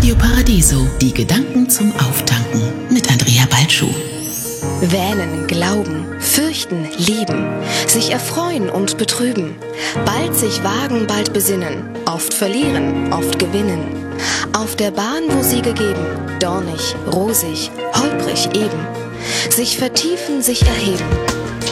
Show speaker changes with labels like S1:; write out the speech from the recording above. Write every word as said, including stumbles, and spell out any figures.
S1: Radio Paradiso, die Gedanken zum Auftanken mit Andrea Balschuh.
S2: Wähnen, glauben, fürchten, lieben, sich erfreuen und betrüben, bald sich wagen, bald besinnen, oft verlieren, oft gewinnen. Auf der Bahn, wo sie gegeben, dornig, rosig, holprig eben, sich vertiefen, sich erheben,